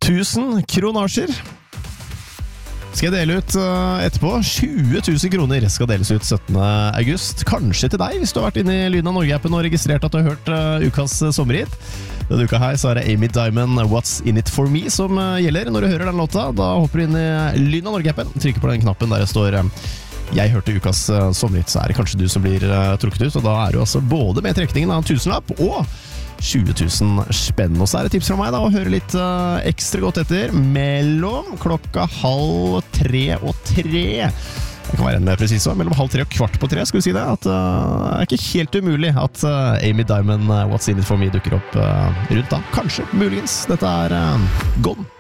1000 kronasjer skal jeg dele ut etterpå. 20 000 kroner skal deles ut 17. august. Kanskje til deg, hvis du har vært inne i Lyden av Norge-appen og registrert at du har hørt ukas sommerhit. Denne uka her så er det Amy Diamond, What's In It For Me, som gjelder. Når du hører den låta, da hopper du inn i Lyden av Norge-appen, trykker på den knappen der det står jeg hørte ukas sommerhit, så er det kanskje du som blir trukket ut, og da er du altså både med trekningen av en tusenlapp og 20 000 spenn. Og så er det tips fra meg da, å høre litt ekstra godt etter mellom 2:30 og 3. Det kan være en presis også, mellom 2:30 og 2:15, skal vi si det, at det er ikke helt umulig at Amy Diamond, What's In It For Me dukker opp rundt da. Kanskje, muligens. Dette er Gone.